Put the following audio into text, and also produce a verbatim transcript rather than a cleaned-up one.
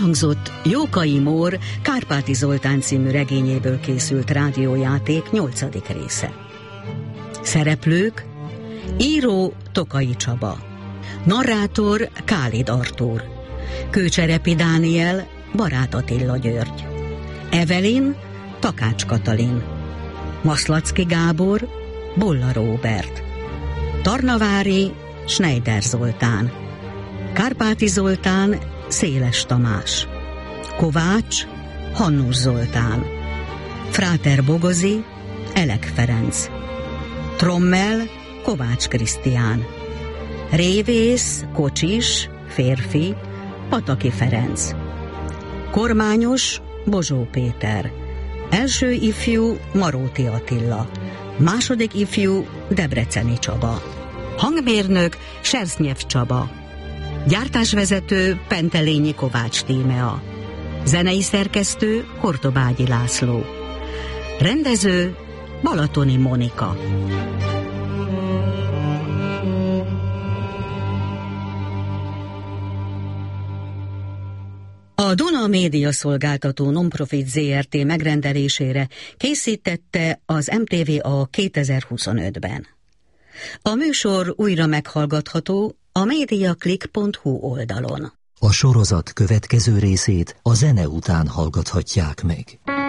Elhangzott Jókai Mór Kárpáti Zoltán című regényéből készült rádiójáték nyolcadik része. Szereplők: író Tokai Csaba, narrátor Kálid Artúr, Kőcserepi Dániel Barát Attila György, Evelin Takács Katalin, Maszlacki Gábor Bolla Róbert, Tarnavári Schneider Zoltán, Kárpáti Zoltán Széles Tamás, Kovács Hannus Zoltán, Fráter Bogozi Elek Ferenc, Trommel Kovács Krisztián, Révész Kocsis férfi Pataki Ferenc, Kormányos Bozsó Péter, első ifjú Maróti Attila, második ifjú Debreceni Csaba, hangmérnök Sersznyiev Csaba, gyártásvezető Pentelényi Kovács Tímea, zenei szerkesztő Hortobágyi László, rendező Balatoni Monika. A Duna Média Szolgáltató Nonprofit zé er té megrendelésére készítette az em té vé a kétezer-huszonötben. A műsor újra meghallgatható a mediaclick pont hu oldalon. A sorozat következő részét a zene után hallgathatják meg.